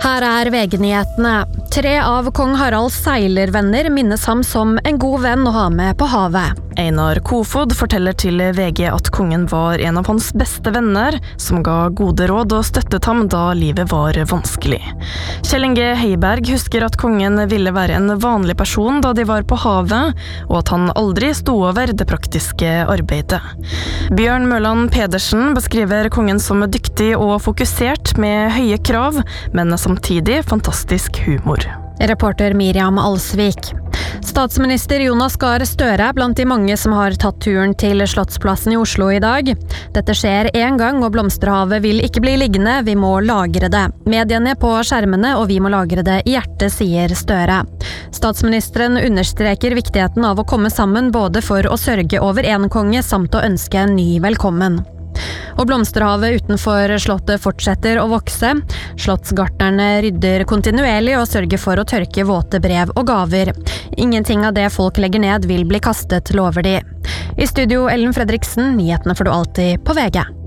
Her VG-nyhetene. 3 av kong Haralds seilervenner minnes ham som en god venn å ha med på havet. Einar Kofod forteller til VG at kongen var en av hans beste venner, som ga gode råd og støttet ham da livet var vanskelig. Kjell Inge Heiberg husker at kongen ville være en vanlig person da de var på havet, og at han aldri sto over det praktiske arbeidet. Bjørn Mørland Pedersen beskriver kongen som dyktig og fokusert med høye krav, men samtidig fantastisk humor. Reporter Miriam Alsvik. Statsminister Jonas Gahr Støre blant de mange som har tatt turen til Slottsplassen i Oslo i dag. Dette skjer en gang, og Blomsterhavet vil ikke bli liggende, vi må lagre det. Mediene på skjermene, og vi må lagre det i hjertet, sier Støre. Statsministeren understreker viktigheten av å komme sammen både for å sørge over en konge, samt å ønske en ny velkommen. Og Blomsterhavet utenfor slottet fortsetter å vokse. Slottsgartnerne rydder kontinuerlig og sørger for å tørke våte brev og gaver. Ingenting av det folk legger ned vil bli kastet, lover de. I studio Ellen Fredriksen, nyhetene får du alltid på VG.